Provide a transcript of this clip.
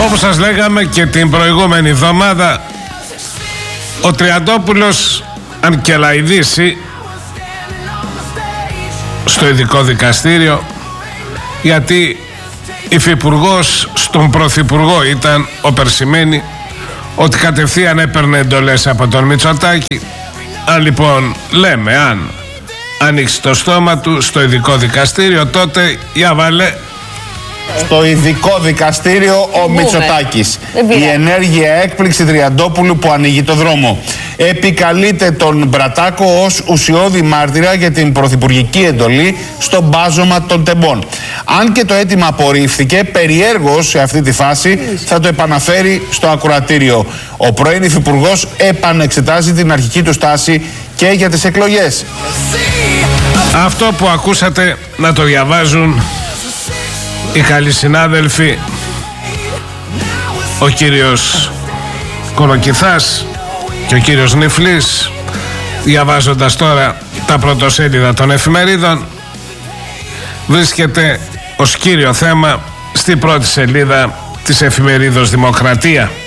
Όπως σας λέγαμε και την προηγούμενη εβδομάδα, ο Τριαντόπουλος, αν και λαϊδήσει στο ειδικό δικαστήριο, γιατί υφυπουργός στον πρωθυπουργό ήταν ο Περσιμένη, ότι κατευθείαν έπαιρνε εντολές από τον Μητσοτάκη. Αν λοιπόν λέμε, αν ανοίξει το στόμα του στο ειδικό δικαστήριο, τότε για βάλε. Στο ειδικό δικαστήριο ο Μητσοτάκης. Η ενέργεια έκπληξη Τριαντόπουλου που ανοίγει το δρόμο. Επικαλείται τον Μπρατάκο ως ουσιώδη μάρτυρα για την πρωθυπουργική εντολή στο μπάζωμα των τεμπών. Αν και το αίτημα απορρίφθηκε, περιέργως σε αυτή τη φάση θα το επαναφέρει στο ακροατήριο. Ο πρώην υφυπουργός επανεξετάζει την αρχική του στάση και για τις εκλογές. Αυτό που ακούσατε να το διαβάζουν οι καλοί συνάδελφοι, ο κύριος Κολοκυθάς και ο κύριος Νιφλής, διαβάζοντας τώρα τα πρωτοσέλιδα των εφημερίδων, βρίσκεται ως κύριο θέμα στη πρώτη σελίδα της εφημερίδος Δημοκρατία.